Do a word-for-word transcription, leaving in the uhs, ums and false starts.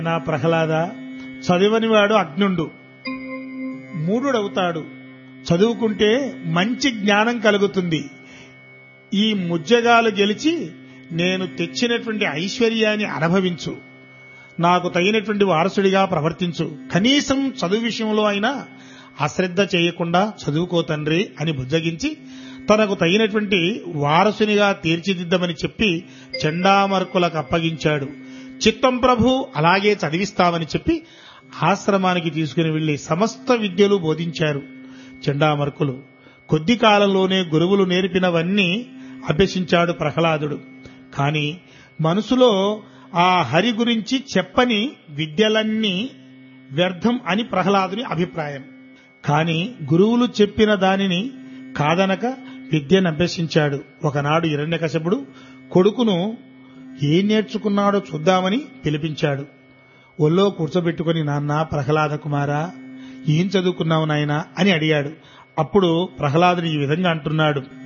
నా ప్రహ్లాద, చదువనివాడు అజ్ఞుండు, మూఢుడవుతాడు. చదువుకుంటే మంచి జ్ఞానం కలుగుతుంది. ఈ ముజ్జగాలు గెలిచి నేను తెచ్చినటువంటి ఐశ్వర్యాన్ని అనుభవించు, నాకు తగినటువంటి వారసుడిగా ప్రవర్తించు, కనీసం చదువు విషయంలో అయినా అశ్రద్ధ చేయకుండా చదువుకో తండ్రి అని బుజ్జగించి తనకు తగినటువంటి వారసునిగా తీర్చిదిద్దమని చెప్పి చండామర్కులకు అప్పగించాడు. చిత్తం ప్రభు, అలాగే చదివిస్తామని చెప్పి ఆశ్రమానికి తీసుకుని వెళ్లి సమస్త విద్యలు బోధించారు చండామర్కులు. కొద్ది కాలంలోనే గురువులు నేర్పినవన్నీ అభ్యసించాడు ప్రహ్లాదుడు. కాని మనసులో ఆ హరి గురించి చెప్పని విద్యలన్నీ వ్యర్థం అని ప్రహ్లాదుని అభిప్రాయం. కాని గురువులు చెప్పిన దానిని కాదనక విద్యను అభ్యసించాడు. ఒకనాడు హిరణ్యకశపుడు కొడుకును ఏం నేర్చుకున్నాడో చూద్దామని పిలిపించాడు. ఒళ్ళో కూర్చోబెట్టుకుని, నాన్న ప్రహ్లాద కుమారా, ఏం చదువుకున్నావు నాయనా అని అడిగాడు. అప్పుడు ప్రహ్లాదుని ఈ విధంగా అంటున్నాడు.